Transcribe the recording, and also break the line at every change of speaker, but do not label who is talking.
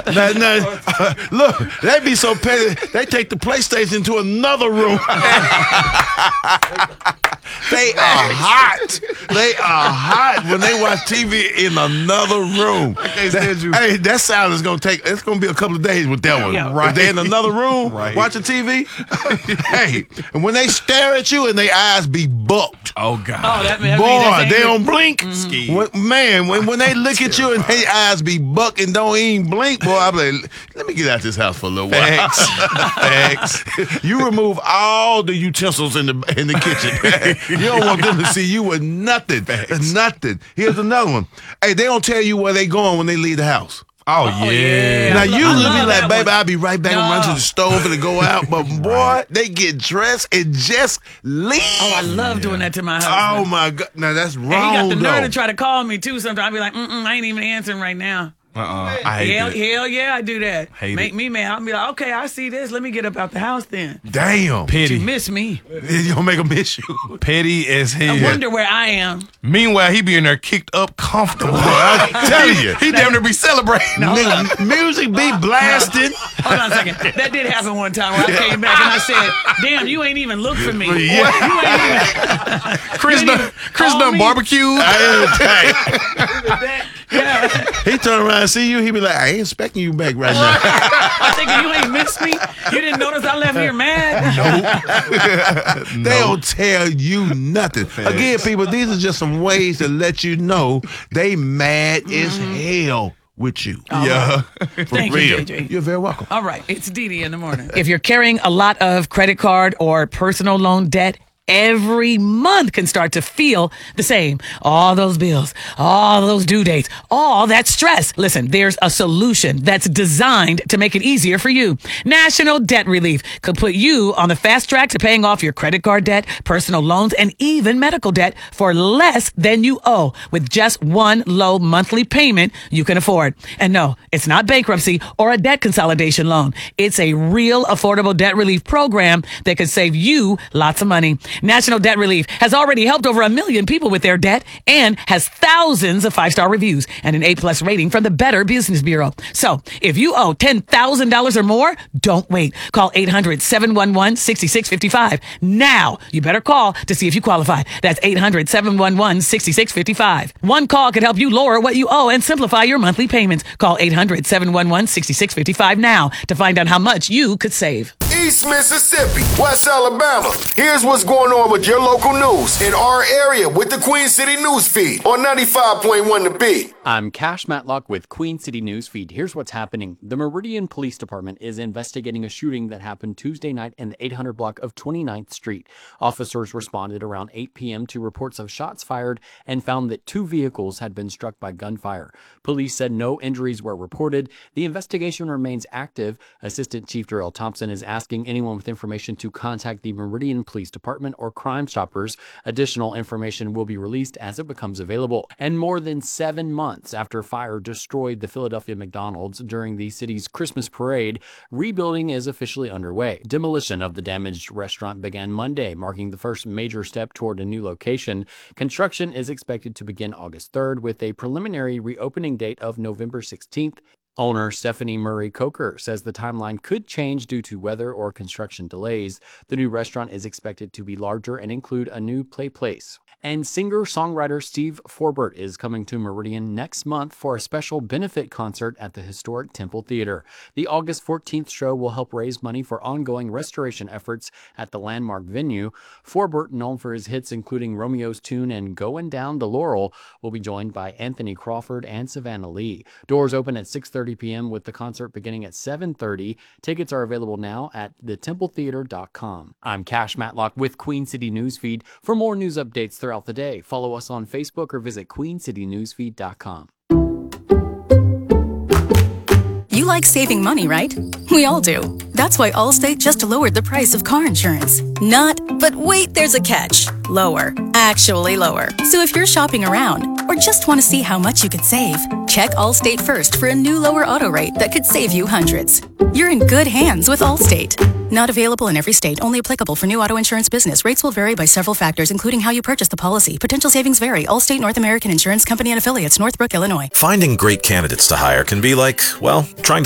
Look, they be so petty. They take the PlayStation to another room. They are hot. They are hot when they watch TV in another room. Hey, that sound is going to take, it's going to be a couple of days with that one.
Yeah.
Right. If they're in another room watching TV, hey, and when they stare at you and their eyes be bucked.
Oh, God.
Boy, they don't blink. When they look at you and their eyes be bucked and don't even blink, boy, I'm like, let me get out this house for a little while. Thanks. You remove all the utensils in the kitchen. You don't want them to see you with nothing. Nothing. Here's another one. Hey, they don't tell you where they going when they leave the house.
Oh, yeah.
Now, usually be like, baby, I'll be right back and run to the stove and go out. But, boy, they get dressed and just leave.
Oh, I love doing that to my husband.
Oh, my God. Now, that's wrong,
and he got the nerve
though.
to try to call me, too. Sometimes I'll be like, I ain't even answering right now.
I hate it.
Hell yeah, I do that.
Hate
me mad. I'll be like, okay, I see this. Let me get up out the house then.
Damn.
Petty.
You miss me.
You don't make them miss you.
Petty as hell.
I wonder where I am.
Meanwhile, he be in there kicked up comfortable.
I'm telling you.
He damn near be celebrating.
Music be blasting.
Hold on a second. That did happen one time where I came back and I said, damn, you ain't even look for me.
Yeah.
You ain't even.
Chris done barbecued.
He turn around and see you. He be like, I ain't expecting you back right now.
I'm thinking you ain't missed me. You didn't notice I left here mad.
They don't tell you nothing. Again, people, these are just some ways to let you know they mad as hell with you.
Yeah.
Thank you, JJ.
You're very welcome.
All right, it's Dee Dee in the morning. If you're carrying a lot of credit card or personal loan debt, every month can start to feel the same. All those bills, all those due dates, all that stress. Listen, there's a solution that's designed to make it easier for you. National Debt Relief could put you on the fast track to paying off your credit card debt, personal loans, and even medical debt for less than you owe with just one low monthly payment you can afford. And no, it's not bankruptcy or a debt consolidation loan. It's a real affordable debt relief program that could save you lots of money. National Debt Relief has already helped over 1 million people with their debt and has thousands of 5-star reviews and an A+ rating from the Better Business Bureau. So if you owe $10,000 or more, don't wait. Call 800-711-6655. Now, you better call to see if you qualify. That's 800-711-6655. One call could help you lower what you owe and simplify your monthly payments. Call 800-711-6655 now to find out how much you could save.
East Mississippi, West Alabama. Here's what's going on with your local news in our area with the Queen City News Feed on 95.1 The Beat.
I'm Cash Matlock with Queen City News Feed. Here's what's happening. The Meridian Police Department is investigating a shooting that happened Tuesday night in the 800 block of 29th Street. Officers responded around 8 p.m. to reports of shots fired and found that 2 vehicles had been struck by gunfire. Police said no injuries were reported. The investigation remains active. Assistant Chief Darrell Thompson is asking anyone with information to contact the Meridian Police Department or Crime Stoppers. Additional information will be released as it becomes available. And more than 7 months after fire destroyed the Philadelphia McDonald's during the city's Christmas parade, rebuilding is officially underway. Demolition of the damaged restaurant began Monday, marking the first major step toward a new location. Construction is expected to begin August 3rd with a preliminary reopening date of November 16th. Owner Stephanie Murray Coker says the timeline could change due to weather or construction delays. The new restaurant is expected to be larger and include a new play place. And singer-songwriter Steve Forbert is coming to Meridian next month for a special benefit concert at the historic Temple Theater. The August 14th show will help raise money for ongoing restoration efforts at the landmark venue. Forbert, known for his hits including Romeo's Tune and Goin' Down the Laurel, will be joined by Anthony Crawford and Savannah Lee. Doors open at 6:30 p.m. with the concert beginning at 7:30. Tickets are available now at thetempletheater.com. I'm Cash Matlock with Queen City Newsfeed. For more news updates throughout the day, follow us on Facebook or visit queencitynewsfeed.com.
You like saving money, right? We all do. That's why Allstate just lowered the price of car insurance. Not, but wait, there's a catch. Lower. Actually lower. So if you're shopping around or just want to see how much you could save, check Allstate first for a new lower auto rate that could save you hundreds. You're in good hands with Allstate. Not available in every state. Only applicable for new auto insurance business. Rates will vary by several factors, including how you purchase the policy. Potential savings vary. Allstate North American Insurance Company and Affiliates, Northbrook, Illinois.
Finding great candidates to hire can be like, well, trying to